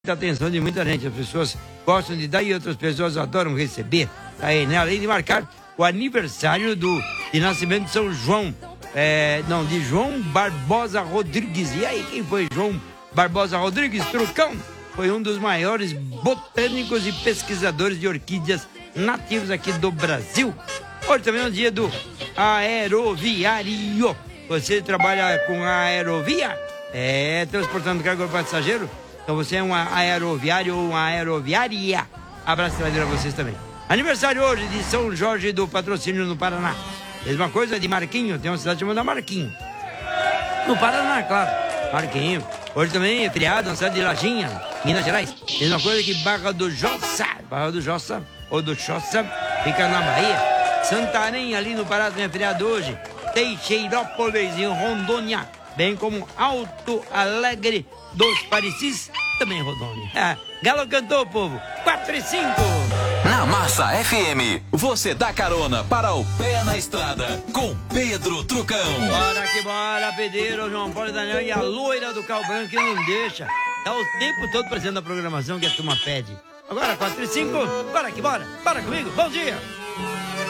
atenção de muita gente. As pessoas gostam de dar e outras pessoas adoram receber. Aí, né? Além de marcar o aniversário de nascimento de São João. De João Barbosa Rodrigues. E aí, quem foi João Barbosa Rodrigues? Trucão. Foi um dos maiores botânicos e pesquisadores de orquídeas nativos aqui do Brasil. Hoje também é o dia do aeroviário. Você trabalha com aerovia? Transportando carga ou passageiro? Então você é um aeroviário ou uma aeroviária. Abraço pra vocês também. Aniversário hoje de São Jorge do Patrocínio, no Paraná. Mesma coisa de Marquinho, tem uma cidade chamada Marquinho. No Paraná, claro. Marquinho. Hoje também é feriado na cidade de Lajinha, Minas Gerais. Mesma coisa que Barra do Jossa. Barra do Jossa, ou do Choça, fica na Bahia. Santarém, ali no Pará, também é feriado hoje. Teixeirópolis, em Rondônia. Bem como Alto Alegre dos Parecis, também Rondônia. Galo cantou, povo. 4 e 5. Na Massa FM, você dá carona para o pé na estrada com Pedro Trucão. Bora que bora, Pedreiro, João Paulo e Daniel e a loira do Cal Branco que não deixa. Tá o tempo todo presente na programação que a turma pede. Agora, 4 e 5, bora que bora. Bora comigo, bom dia.